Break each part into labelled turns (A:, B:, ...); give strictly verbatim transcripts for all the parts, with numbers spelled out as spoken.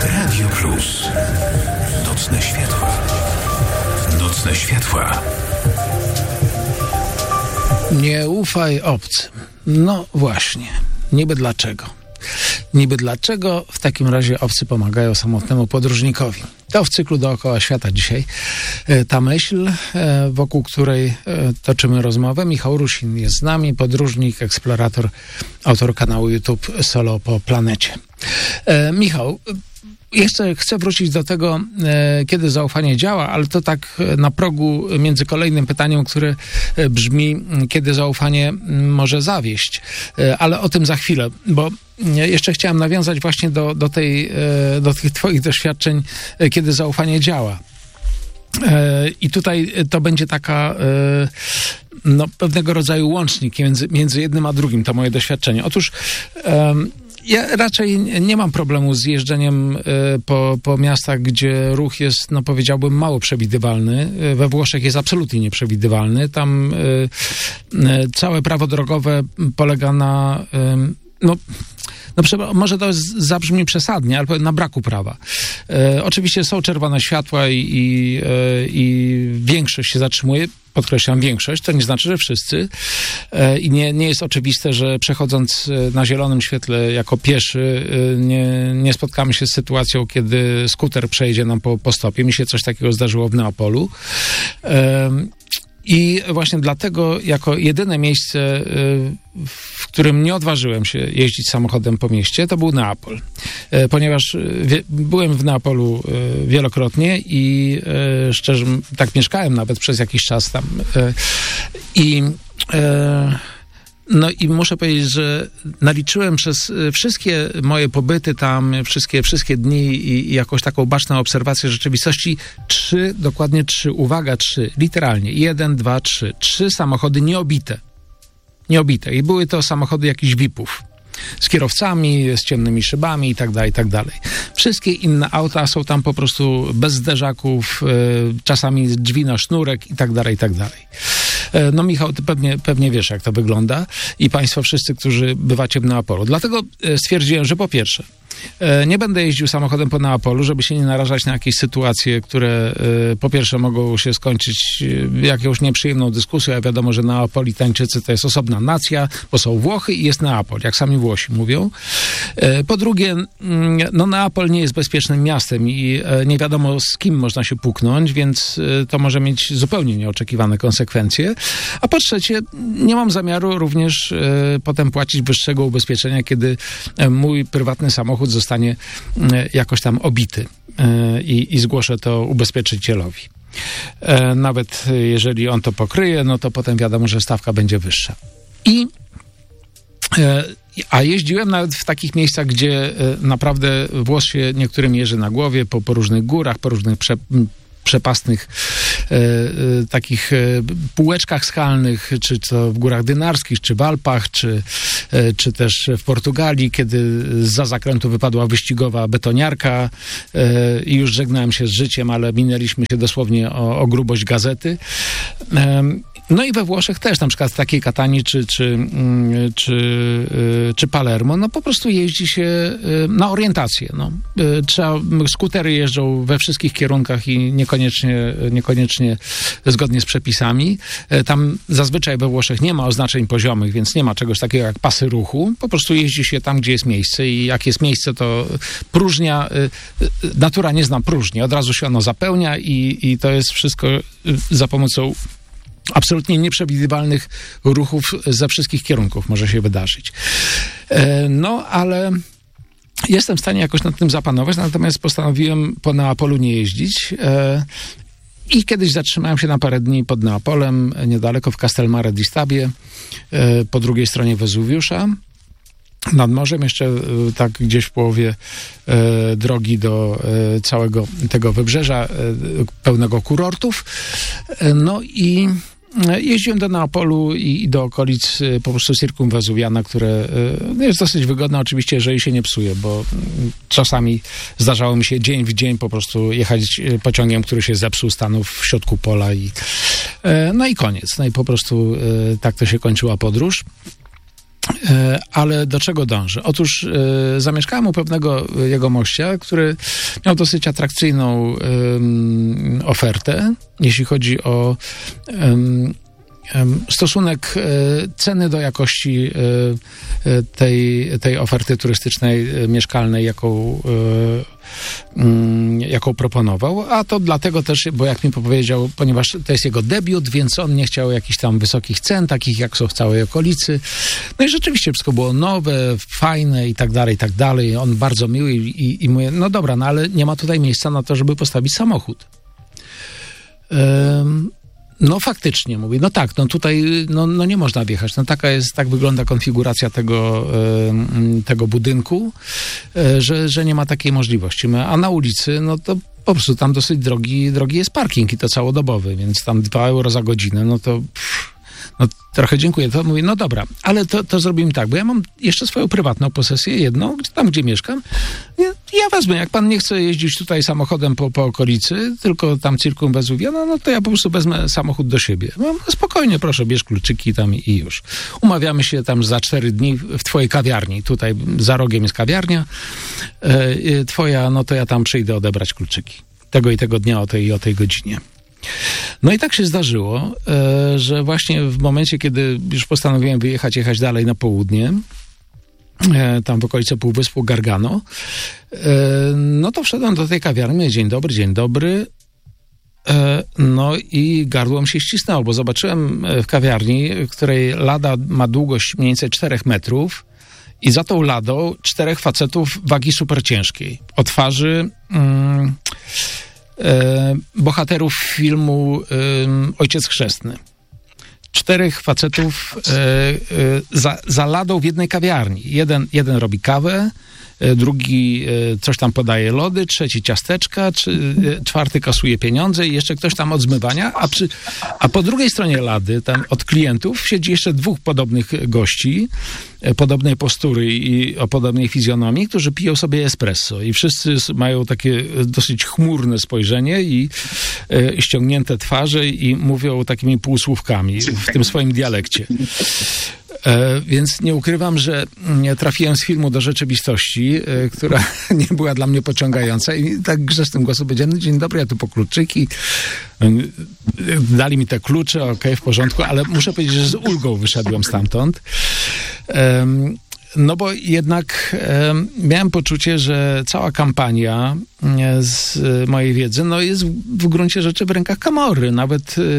A: Radio Plus. Nocne światła. Nocne światła.
B: Nie ufaj obcym. No właśnie. Niby dlaczego? Niby dlaczego w takim razie obcy pomagają samotnemu podróżnikowi? To w cyklu Dookoła Świata dzisiaj ta myśl, wokół której toczymy rozmowę. Michał Rusin jest z nami, podróżnik, eksplorator, autor kanału YouTube Solo po planecie. Michał, jeszcze chcę wrócić do tego, kiedy zaufanie działa, ale to tak na progu między kolejnym pytaniem, które brzmi, kiedy zaufanie może zawieść. Ale o tym za chwilę, bo jeszcze chciałem nawiązać właśnie do, do, tej, do tych twoich doświadczeń, kiedy zaufanie działa. I tutaj to będzie taka no, pewnego rodzaju łącznik między, między jednym a drugim, to moje doświadczenie. Otóż ja raczej nie mam problemu z jeżdżeniem po, po miastach, gdzie ruch jest, no powiedziałbym, mało przewidywalny. We Włoszech jest absolutnie nieprzewidywalny. Tam całe prawo drogowe polega na, no, no może to zabrzmi przesadnie, ale na braku prawa. E, oczywiście są czerwone światła i, i, e, i większość się zatrzymuje. Podkreślam większość, to nie znaczy, że wszyscy. E, I nie, nie jest oczywiste, że przechodząc na zielonym świetle jako pieszy e, nie, nie spotkamy się z sytuacją, kiedy skuter przejedzie nam po, po stopie. Mi się coś takiego zdarzyło w Neapolu. E, I właśnie dlatego jako jedyne miejsce, w którym nie odważyłem się jeździć samochodem po mieście, to był Neapol. Ponieważ byłem w Neapolu wielokrotnie i szczerze, tak mieszkałem nawet przez jakiś czas tam. I no i muszę powiedzieć, że naliczyłem przez wszystkie moje pobyty tam, wszystkie, wszystkie dni i, i jakąś taką baczną obserwację rzeczywistości, trzy, dokładnie trzy, uwaga, trzy, literalnie, jeden, dwa, trzy, trzy samochody nieobite. Nieobite. I były to samochody jakichś V I P-ów. Z kierowcami, z ciemnymi szybami i tak dalej, i tak dalej. Wszystkie inne auta są tam po prostu bez zderzaków, y, czasami drzwi na sznurek i tak dalej, i tak dalej. Y, no Michał, ty pewnie, pewnie wiesz, jak to wygląda i państwo wszyscy, którzy bywacie w Neapolu. Dlatego y, stwierdziłem, że po pierwsze, y, nie będę jeździł samochodem po Neapolu, żeby się nie narażać na jakieś sytuacje, które y, po pierwsze mogą się skończyć y, jakąś nieprzyjemną dyskusją, a wiadomo, że Neapolitańczycy to jest osobna nacja, bo są Włochy i jest Neapol, jak sami Włosi mówią. Po drugie, no Neapol nie jest bezpiecznym miastem i nie wiadomo z kim można się puknąć, więc to może mieć zupełnie nieoczekiwane konsekwencje. A po trzecie, nie mam zamiaru również potem płacić wyższego ubezpieczenia, kiedy mój prywatny samochód zostanie jakoś tam obity i, i zgłoszę to ubezpieczycielowi. Nawet jeżeli on to pokryje, no to potem wiadomo, że stawka będzie wyższa. I A jeździłem nawet w takich miejscach, gdzie naprawdę włos się niektórym jeży na głowie, po, po różnych górach, po różnych prze, przepastnych e, e, takich e, półeczkach skalnych, czy to w Górach Dynarskich, czy w Alpach, czy, e, czy też w Portugalii, kiedy zza zakrętu wypadła wyścigowa betoniarka e, i już żegnałem się z życiem, ale minęliśmy się dosłownie o, o grubość gazety. E, No i we Włoszech też, na przykład w takiej Katanii czy, czy, czy, czy Palermo, no po prostu jeździ się na orientację. No. Trzeba, skutery jeżdżą we wszystkich kierunkach i niekoniecznie, niekoniecznie zgodnie z przepisami. Tam zazwyczaj we Włoszech nie ma oznaczeń poziomych, więc nie ma czegoś takiego jak pasy ruchu. Po prostu jeździ się tam, gdzie jest miejsce i jak jest miejsce, to próżnia, natura nie zna próżni. Od razu się ono zapełnia i, i to jest wszystko za pomocą absolutnie nieprzewidywalnych ruchów ze wszystkich kierunków może się wydarzyć. No, ale jestem w stanie jakoś nad tym zapanować, natomiast postanowiłem po Neapolu nie jeździć. I kiedyś zatrzymałem się na parę dni pod Neapolem, niedaleko w Castelmare di Stabie, po drugiej stronie Wezuwiusza. Nad morzem, jeszcze tak gdzieś w połowie e, drogi do e, całego tego wybrzeża e, pełnego kurortów. E, no i jeździłem do Neapolu i, i do okolic e, po prostu Circum Vesuviana, które e, jest dosyć wygodne oczywiście, jeżeli się nie psuje, bo czasami zdarzało mi się dzień w dzień po prostu jechać pociągiem, który się zepsuł, stanął w środku pola i e, no i koniec. No i po prostu e, tak to się kończyła podróż. Ale do czego dążę? Otóż e, zamieszkałem u pewnego jegomościa, który miał dosyć atrakcyjną e, ofertę, jeśli chodzi o e, stosunek ceny do jakości tej, tej oferty turystycznej, mieszkalnej, jaką, jaką proponował, a to dlatego też, bo jak mi powiedział, ponieważ to jest jego debiut, więc on nie chciał jakichś tam wysokich cen, takich jak są w całej okolicy. No i rzeczywiście wszystko było nowe, fajne i tak dalej, i tak dalej. On bardzo miły i, i mówię, no dobra, no ale nie ma tutaj miejsca na to, żeby postawić samochód. Um, No faktycznie, mówi, no tak, no tutaj no, no nie można wjechać. No taka jest, tak wygląda konfiguracja tego, y, tego budynku, y, że, że nie ma takiej możliwości. A na ulicy, no to po prostu tam dosyć drogi, drogi jest parking i to całodobowy, więc tam dwa euro za godzinę, no to pff, no trochę dziękuję. To mówię, no dobra, ale to, to zrobimy tak, bo ja mam jeszcze swoją prywatną posesję, jedną, tam gdzie mieszkam. Ja wezmę, jak pan nie chce jeździć tutaj samochodem po, po okolicy, tylko tam Circum Vesuvia, no, no to ja po prostu wezmę samochód do siebie. No, spokojnie, proszę, bierz kluczyki tam i, i już. Umawiamy się tam za cztery dni w twojej kawiarni. Tutaj za rogiem jest kawiarnia. E, twoja, no to ja tam przyjdę odebrać kluczyki. Tego i tego dnia o tej i o tej godzinie. No i tak się zdarzyło, e, że właśnie w momencie, kiedy już postanowiłem wyjechać, jechać dalej na południe, e, tam w okolice Półwyspu Gargano, e, no to wszedłem do tej kawiarni, dzień dobry, dzień dobry, e, no i gardło mi się ścisnęło, bo zobaczyłem w kawiarni, w której lada ma długość mniej więcej czterech metrów i za tą ladą czterech facetów wagi super ciężkiej, o twarzy... Mm, E, bohaterów filmu e, Ojciec Chrzestny. Czterech facetów e, e, za, za ladą w jednej kawiarni. Jeden, jeden robi kawę, e, drugi e, coś tam podaje lody, trzeci ciasteczka, czy, e, czwarty kasuje pieniądze i jeszcze ktoś tam od zmywania, a, przy, a po drugiej stronie lady, tam od klientów, siedzi jeszcze dwóch podobnych gości, e, podobnej postury i o podobnej fizjonomii, którzy piją sobie espresso i wszyscy mają takie dosyć chmurne spojrzenie i e, ściągnięte twarze i mówią takimi półsłówkami w tym swoim dialekcie. E, więc nie ukrywam, że trafiłem z filmu do rzeczywistości, e, która nie była dla mnie pociągająca i tak grzecznym głosem powiedziałem, dzień dobry, ja tu po kluczyki. E, dali mi te klucze, okej, okay, w porządku, ale muszę powiedzieć, że z ulgą wyszedłem stamtąd. E, No bo jednak e, miałem poczucie, że cała kampania e, z e, mojej wiedzy no jest w, w gruncie rzeczy w rękach Camorry. Nawet e, e,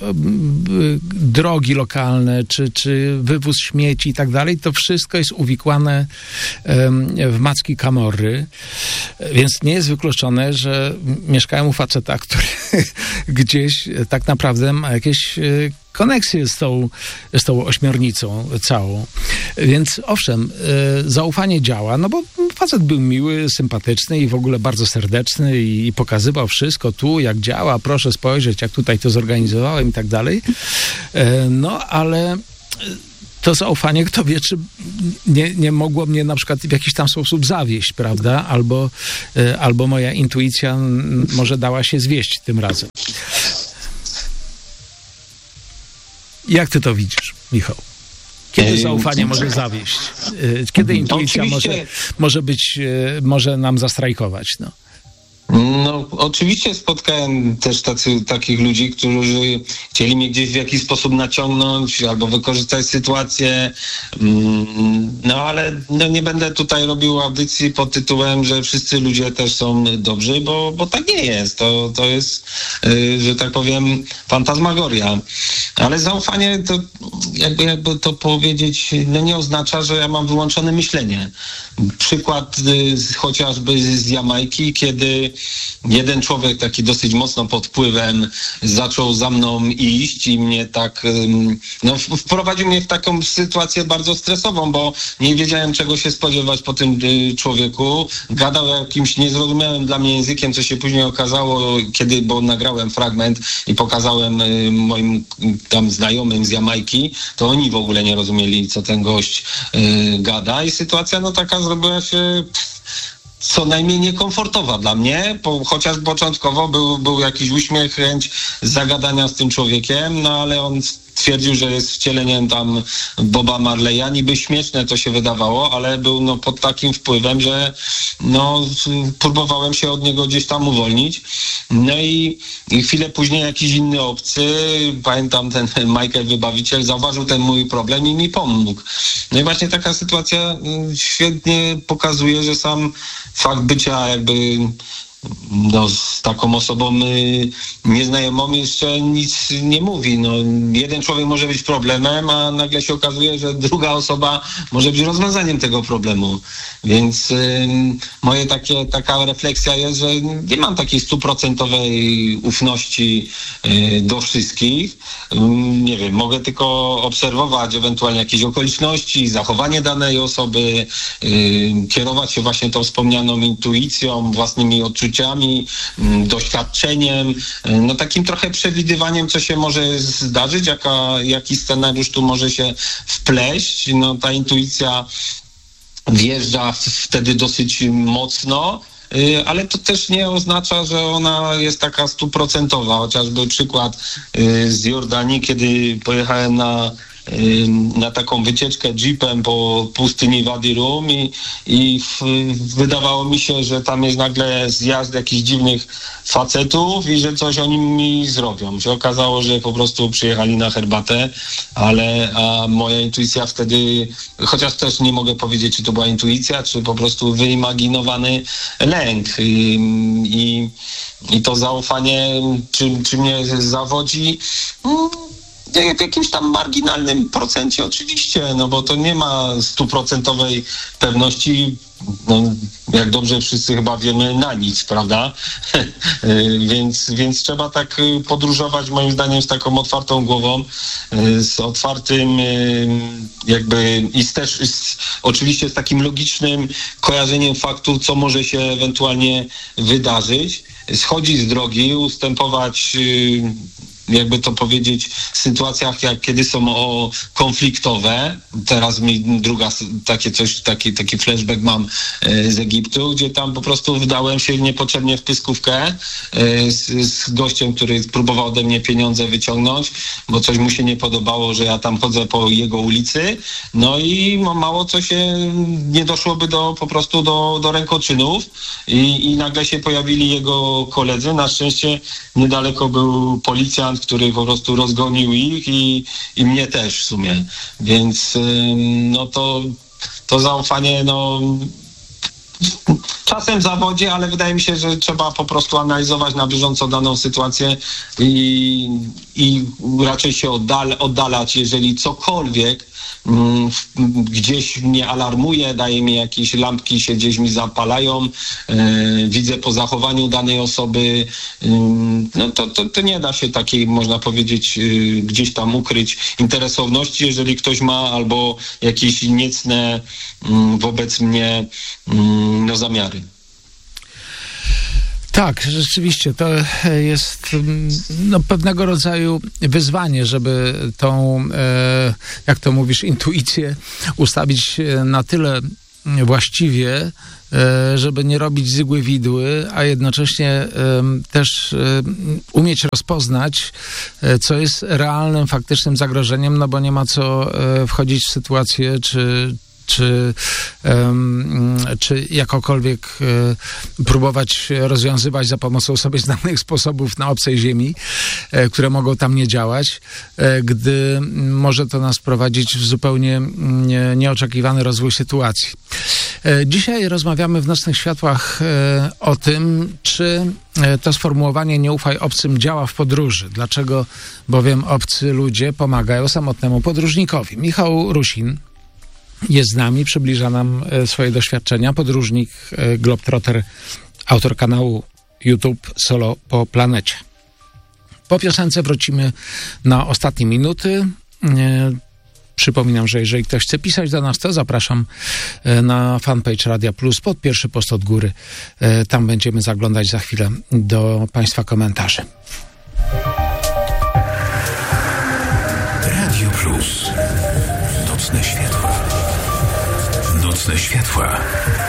B: drogi lokalne, czy, czy wywóz śmieci i tak dalej, to wszystko jest uwikłane e, w macki Camorry. E, więc nie jest wykluczone, że mieszkałem u faceta, który gdzieś tak naprawdę ma jakieś e, koneksję z tą, z tą ośmiornicą całą. Więc owszem, y, zaufanie działa, no bo facet był miły, sympatyczny i w ogóle bardzo serdeczny i, i pokazywał wszystko tu, jak działa, proszę spojrzeć, jak tutaj to zorganizowałem i tak dalej. Y, no, ale to zaufanie, kto wie, czy nie, nie mogło mnie na przykład w jakiś tam sposób zawieść, prawda? Albo, y, albo moja intuicja może dała się zwieść tym razem. Jak ty to widzisz, Michał? Kiedy zaufanie może zawieść? Kiedy intuicja może, może być, może nam zastrajkować? No.
C: No, oczywiście spotkałem też tacy, takich ludzi, którzy chcieli mnie gdzieś w jakiś sposób naciągnąć albo wykorzystać sytuację, no ale no, nie będę tutaj robił audycji pod tytułem, że wszyscy ludzie też są dobrzy, bo, bo tak nie jest. To, to jest, że tak powiem, fantasmagoria. Ale zaufanie to, jakby, jakby to powiedzieć, no nie oznacza, że ja mam wyłączone myślenie. Przykład chociażby z Jamajki, kiedy jeden człowiek taki dosyć mocno pod wpływem zaczął za mną iść i mnie tak, no wprowadził mnie w taką sytuację bardzo stresową, bo nie wiedziałem, czego się spodziewać po tym człowieku. Gadał jakimś niezrozumiałym dla mnie językiem, co się później okazało, kiedy, bo nagrałem fragment i pokazałem moim tam znajomym z Jamajki, to oni w ogóle nie rozumieli, co ten gość y, gada i sytuacja no taka zrobiła się co najmniej niekomfortowa dla mnie, bo chociaż początkowo był, był jakiś uśmiech, chęć zagadania z tym człowiekiem, no ale on twierdził, że jest wcieleniem tam Boba Marleya. Niby śmieszne to się wydawało, ale był no pod takim wpływem, że no próbowałem się od niego gdzieś tam uwolnić. No i, i chwilę później jakiś inny obcy, pamiętam ten Michael Wybawiciel, zauważył ten mój problem i mi pomógł. No i właśnie taka sytuacja świetnie pokazuje, że sam fakt bycia jakby no, z taką osobą y, nieznajomą jeszcze nic nie mówi. No, jeden człowiek może być problemem, a nagle się okazuje, że druga osoba może być rozwiązaniem tego problemu. Więc y, moje takie, taka refleksja jest, że nie mam takiej stuprocentowej ufności y, do wszystkich. Y, nie wiem, mogę tylko obserwować ewentualnie jakieś okoliczności, zachowanie danej osoby, y, kierować się właśnie tą wspomnianą intuicją, własnymi odczuciami, doświadczeniem, no takim trochę przewidywaniem, co się może zdarzyć, jaka, jaki scenariusz tu może się wpleść. No ta intuicja wjeżdża wtedy dosyć mocno, ale to też nie oznacza, że ona jest taka stuprocentowa. Chociażby przykład z Jordanii, kiedy pojechałem na na taką wycieczkę jeepem po pustyni Wadi Rum i, i w, wydawało mi się, że tam jest nagle zjazd jakichś dziwnych facetów i że coś oni mi zrobią. Się okazało, że po prostu przyjechali na herbatę, ale a moja intuicja wtedy, chociaż też nie mogę powiedzieć, czy to była intuicja, czy po prostu wyimaginowany lęk i, i, i to zaufanie, czy, czy mnie zawodzi? W jakimś tam marginalnym procencie oczywiście, no bo to nie ma stuprocentowej pewności, no, jak dobrze wszyscy chyba wiemy, na nic, prawda? więc, więc trzeba tak podróżować moim zdaniem z taką otwartą głową, z otwartym jakby i z też z, oczywiście z takim logicznym kojarzeniem faktu, co może się ewentualnie wydarzyć, schodzić z drogi, ustępować, jakby to powiedzieć, w sytuacjach, jak kiedy są o konfliktowe. Teraz mi druga takie coś, taki, taki flashback mam e, z Egiptu, gdzie tam po prostu wdałem się niepotrzebnie w pyskówkę e, z, z gościem, który próbował ode mnie pieniądze wyciągnąć, bo coś mu się nie podobało, że ja tam chodzę po jego ulicy. No i mało co się nie doszłoby do po prostu do, do rękoczynów i, i nagle się pojawili jego koledzy. Na szczęście niedaleko był policjant, który po prostu rozgonił ich i, i mnie też w sumie. Więc no to, to zaufanie no czasem zawodzi, ale wydaje mi się, że trzeba po prostu analizować na bieżąco daną sytuację i, i raczej się oddal, oddalać, jeżeli cokolwiek mm, gdzieś mnie alarmuje, daje mi jakieś lampki, się gdzieś mi zapalają, yy, widzę po zachowaniu danej osoby, yy, no to, to, to nie da się takiej, można powiedzieć, yy, gdzieś tam ukryć interesowności, jeżeli ktoś ma albo jakieś niecne yy, wobec mnie yy, no, zamiary.
B: Tak, rzeczywiście to jest no, pewnego rodzaju wyzwanie, żeby tą, e, jak to mówisz, intuicję ustawić na tyle właściwie, e, żeby nie robić zygły widły, a jednocześnie e, też e, umieć rozpoznać, e, co jest realnym, faktycznym zagrożeniem, no bo nie ma co e, wchodzić w sytuację, czy Czy, um, czy jakokolwiek e, próbować rozwiązywać za pomocą sobie znanych sposobów na obcej ziemi, e, które mogą tam nie działać, e, gdy może to nas prowadzić w zupełnie nie, nieoczekiwany rozwój sytuacji. E, dzisiaj rozmawiamy w Nocnych Światłach e, o tym, czy to sformułowanie "nie ufaj obcym" działa w podróży. Dlaczego bowiem obcy ludzie pomagają samotnemu podróżnikowi. Michał Rusin jest z nami, przybliża nam swoje doświadczenia. Podróżnik, globetrotter, autor kanału YouTube Solo po planecie. Po piosence wrócimy na ostatnie minuty. Przypominam, że jeżeli ktoś chce pisać do nas, to zapraszam na fanpage Radia Plus pod pierwszy post od góry. Tam będziemy zaglądać za chwilę do Państwa komentarzy.
A: Radio Plus. Nocne światła. Nocne światła.